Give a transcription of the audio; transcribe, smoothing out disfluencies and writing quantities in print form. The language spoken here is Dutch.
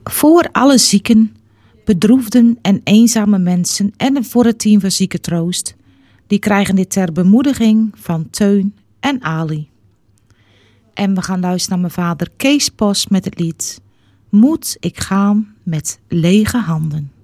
voor alle zieken, bedroefden en eenzame mensen en voor het team van Ziekentroost. Die krijgen dit ter bemoediging van Teun en Ali. En we gaan luisteren naar mijn vader Kees Pos met het lied Moet ik gaan met lege handen.